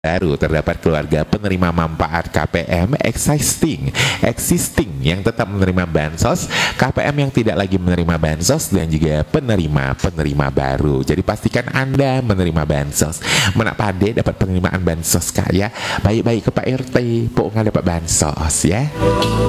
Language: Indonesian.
baru terdapat keluarga penerima manfaat KPM existing yang tetap menerima bansos, KPM yang tidak lagi menerima bansos, dan juga penerima baru. Jadi pastikan Anda menerima bansos. Menak pade dapat penerimaan bansos kak ya. Baik-baik ke Pak RT, pokoknya dapat bansos ya.